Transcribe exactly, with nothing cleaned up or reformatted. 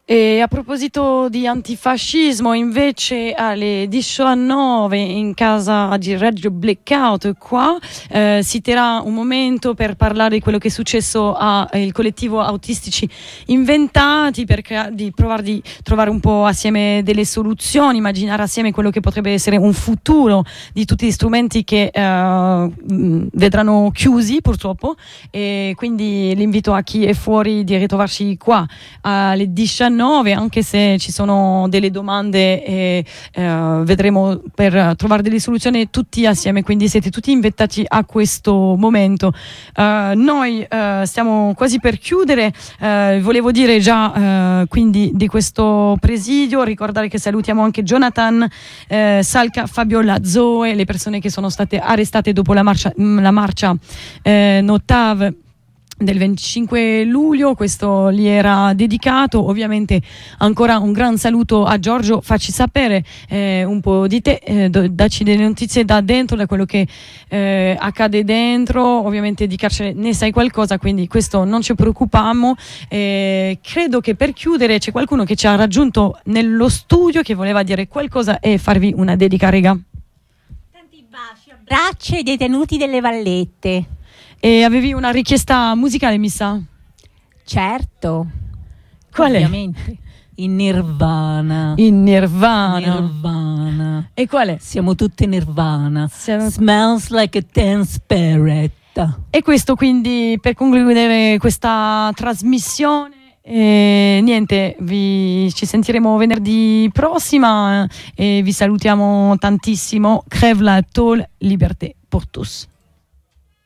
E a proposito di antifascismo, invece alle diciannove in casa di Radio Blackout qua eh, si terrà un momento per parlare di quello che è successo al collettivo Autistici Inventati, per crea- di provare di trovare un po' assieme delle soluzioni, immaginare assieme quello che potrebbe essere un futuro di tutti gli strumenti che eh, vedranno chiusi purtroppo, e quindi l'invito a chi è fuori di ritrovarci qua alle diciannove, anche se ci sono delle domande e eh, vedremo per trovare delle soluzioni tutti assieme, quindi siete tutti invitati a questo momento. Uh, noi uh, stiamo quasi per chiudere, uh, volevo dire già uh, quindi di questo presidio, ricordare che salutiamo anche Jonathan, uh, Salca, Fabiola, Zoe, le persone che sono state arrestate dopo la marcia, la marcia uh, Notav del venticinque luglio. Questo gli era dedicato. Ovviamente ancora un gran saluto a Giorgio, facci sapere eh, un po' di te, eh, dacci delle notizie da dentro, da quello che eh, accade dentro. Ovviamente di carcere ne sai qualcosa, quindi questo non ci preoccupiamo. Eh, credo che per chiudere c'è qualcuno che ci ha raggiunto nello studio che voleva dire qualcosa e farvi una dedica, raga. Tanti baci, abbracci ai detenuti delle Vallette. E avevi una richiesta musicale, mi sa? Certo. Qual è? Ovviamente. In Nirvana. In Nirvana. Nirvana. E qual è? Siamo tutti Nirvana. Siamo... Smells like a teen spirit. E questo quindi per concludere questa trasmissione. E niente, vi, ci sentiremo venerdì prossima e vi salutiamo tantissimo. Crève la tôle, liberté pour tous.